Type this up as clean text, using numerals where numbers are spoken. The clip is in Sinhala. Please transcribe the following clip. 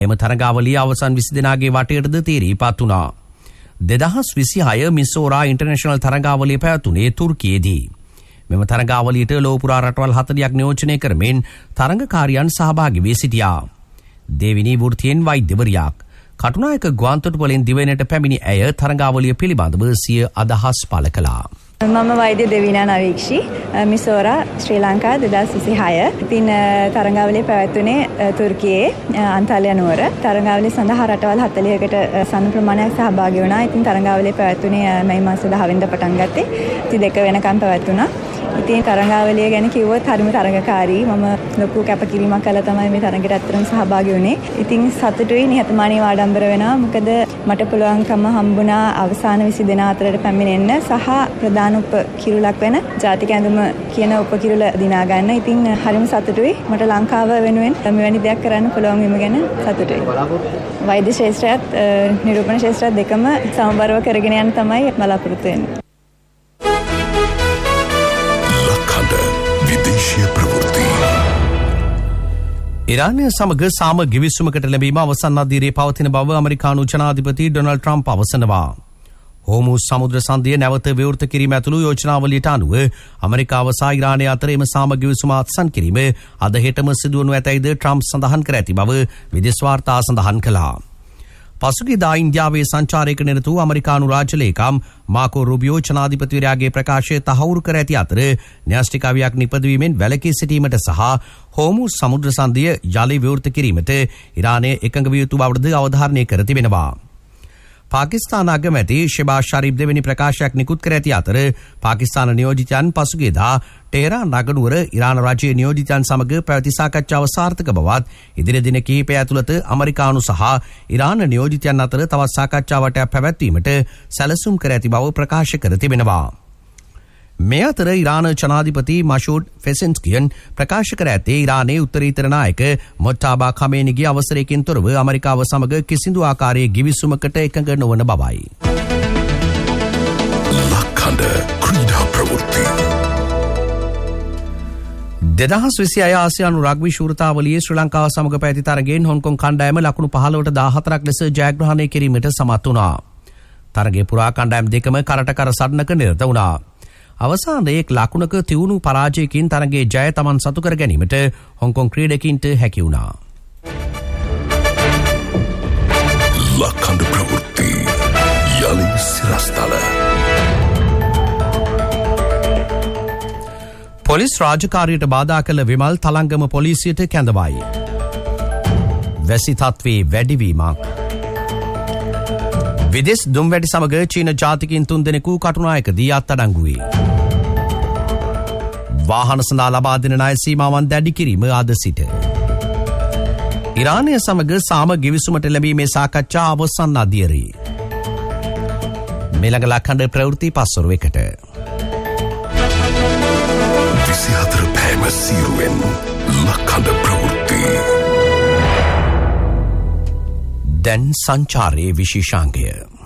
එම තරගාවලිය අවසන් 20 දෙනාගේ වටයටද තීරීපත් වුණා. 2026 මිසෝරා ඉන්ටර්නැෂනල් තරගාවලිය පැවැතුනේ තුර්කියේදී. මෙම තරගාවලියට ලෝපුරා රටවල් 40ක් නියෝජනය කරමින් තරගකාරියන් සහභාගී වී සිටියා. දෙවිනි වෘත්තියෙන් වෛද්‍යවරියක් කටුනායක ගුවන්තොටුපොළින් දිවයිනට පැමිණි ඇය තරගාවලිය පිළිබඳව සිය අදහස් පළ කළා. මම වෛද්‍ය දෙවිනා නවීක්ෂි මිසෝරා ශ්‍රී ලංකා 2026. ඉතින් තරගාවලිය පැවැත්වුණේ තුර්කියේ අන්තාලියා නුවර. තරගාවලිය සඳහා රටවල් 40කට සන්න ප්‍රමාණයක් සහභාගී වුණා. ඉතින් තරගාවලිය පැවැත්වුණේ මැයි මාස 10 වෙනිදා පටන් ගත්තේ. ඉතින් 2 වෙනකම් පැවැත්වුණා. ඉතින් තරගාවලිය ගැන කිව්වොත් හරිම තරගකාරී. මම ලොකු කැපකිරීමක් කළා තමයි මේ තරගෙට අත්‍තරම සහභාගී වුණේ. ඉතින් සතුටුයි, නිහතමානීව ආඩම්බර වෙනවා. මොකද මට පුළුවන්කම හම්බුණා අවසාන 20 දෙනා අතරට පැමිණෙන්න සහ ප්‍රධාන උපකිරුලක් වෙන ජාතික ඇඳුම කියන උපකිරුල දිනා ගන්න. ඉතින් හරිම සතුටුයි. මට ලංකාව වෙනුවෙන් මෙවැනි දෙයක් කරන්න පුළුවන් වීම ගැන සතුටුයි. වෛද්‍ය ශාස්ත්‍රයත් නිරූපණ ශාස්ත්‍රයත් දෙකම සමබරව කරගෙන යන්න තමයි බලාපොරොත්තු වෙන්නේ. ඉරානය සමග සාම ගිවිසුමකට ලැබීම අවසන් අදියරේ පවතින බව අමරිකානු ජනාධිපති ඩොනල්ඩ් ට්‍රම්ප් පවසනවා. හෝමුස් සමුද්‍ර සන්ධිය නැවත විවෘත කිරීම ඇතුළු යෝජනාවලියට අනුව අමරිකාව සහ ඉරානය අතර එම සාම ගිවිසුම අත්සන් කිරීම අද හෙටම සිදුවනු ඇතැයිද ට්‍රම්ප් සඳහන් කර ඇති බව විදේශ වාර්තා සඳහන් කළා. පසුගියදා ඉන්දියාවේ සංචාරයක නිරත වූ අමරිකානු රාජ්‍ය ලේකම් මාකෝ රුබියෝ ජනාධිපතිවරයාගේ ප්‍රකාශය තහවුරු කර ඇති අතර න්‍යෂ්ටිකවියක් නිපදවීමෙන් වැළකී සිටීමට සහ හෝමුස් සමුද්‍ර සන්ධිය යලි විවෘත කිරීමට ඉරානය එකඟ විය යුතු බවද අවධාරණය කර තිබෙනවා. පාකිස්තාන අගමැති ෂෙබාස් ෂරීෆ් දෙවැනි ප්‍රකාශයක් නිකුත් කර ඇති අතර පාකිස්තාන නියෝජිතයන් පසුගියදා ටෙහෙරාන් නගනුවර ඉරාන රජයේ නියෝජිතයන් සමග පැවති සාකච්ඡාව සාර්ථක බවත් ඉදිරි දින කිහිපය ඇතුළත අමරිකානු සහ ඉරාන නියෝජිතයන් අතර තවත් සාකච්ඡාවට පැවැත්වීමට සැලසුම් කර ඇති බව ප්‍රකාශ කර තිබෙනවා. මේ අතර ඉරාන ජනාධිපති මෂූඩ් ෆෙසෙන්ස්කියන් ප්‍රකාශ කර ඇත්තේ ඉරානයේ උත්තරීතර නායක මොට්ටාබා ඛමේනිගේ අවසරයකින් තොරව අමරිකාව සමග කිසිදු ආකාරයේ ගිවිසුමකට එකඟ නොවන බවයි. ලක්කඳ ක්‍රීඩා ප්‍රවෘත්ති 2026 ආසියානු රග්බි ශූරතාවලියේ ශ්‍රී ලංකාව සමග පැවති තරගයෙන් හොංකොං කණ්ඩායම ලකුණු 15ට 14ක් ලෙස ජයග්‍රහණය කිරීමට සමත් වුණා. තරගයේ පුරා කණ්ඩායම් දෙකම කරට කර සටනක නිරත වුණා. අවසානයේ ලකුණක තියුණු පරාජයකින් තරගයේ ජය තමන් සතු කර ගැනීමට හොංකොං ක්‍රීඩකින්ට හැකි වුණා. ලක්කඳ ප්‍රවෘත්ති යලි සිරස්තල පොලිස් රාජකාරියට බාධා කළ විමල් තලංගම පොලිසියට කැඳවයි. වැසි තත්ත්වයේ වැඩිවීමක්. විදෙස් දුම්වැඩි සමග චීන ජාතිකින් 3 දෙනෙකු කටුනායකදී අත්අඩංගුවේ. වාහන සඳහා ලබා දෙන ණය සීමාවන් දැඩි කිරීම අද සිට. ඉරානය සමග සාම ගිවිසුමට ලැබීමේ සාකච්ඡා අවසන් අදියරේ. මෙලඟ ලක්කඳ ප්‍රවෘත්ති පස්වරුවකට. 24 පැයම සීරුවෙන් ලක්කඳ ප්‍රවෘත්ති. දැන් සංචාරයේ විශේෂාංගය.